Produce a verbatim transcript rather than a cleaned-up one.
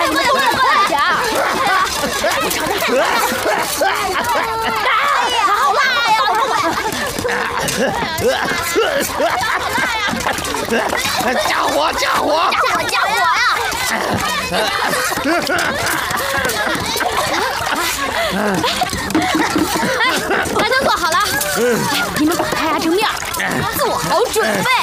看你们都是快点儿！我尝尝。哎呀，好辣呀！好辣呀！ 加火，加火！ 加火，加火呀！哎，饭都做好了，你们把它压成面，做好准备。